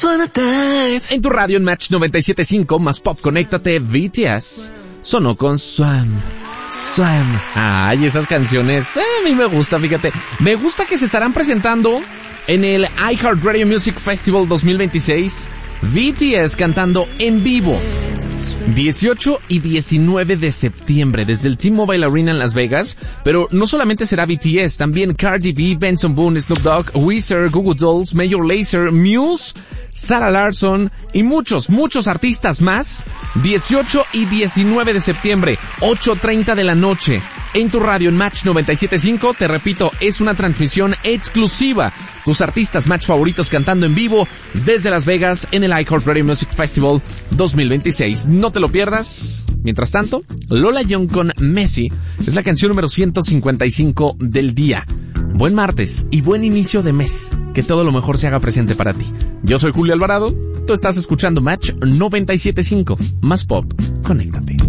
En tu radio en Match 97.5, más pop, conéctate, BTS. Sonó con Swam. Ay, esas canciones, a mí me gusta, fíjate. Me gusta que se estarán presentando en el iHeartRadio Music Festival 2026. BTS cantando en vivo. 18 y 19 de septiembre desde el T-Mobile Arena en Las Vegas, pero no solamente será BTS, también Cardi B, Benson Boone, Snoop Dogg, Weezer, Goo Goo Dolls, Major Lazer, Muse, Sarah Larsson y muchos artistas más. 18 y 19 de septiembre, 8:30 de la noche, en tu radio en Match 97.5, te repito, es una transmisión exclusiva. Tus artistas Match favoritos cantando en vivo desde Las Vegas en el iHeartRadio Music Festival 2026. No te lo pierdas. Mientras tanto, Lola Young con Messi es la canción número 155 del día. Buen martes y buen inicio de mes. Que todo lo mejor se haga presente para ti. Yo soy Julio Alvarado. Tú estás escuchando Match 97.5. Más pop. Conéctate.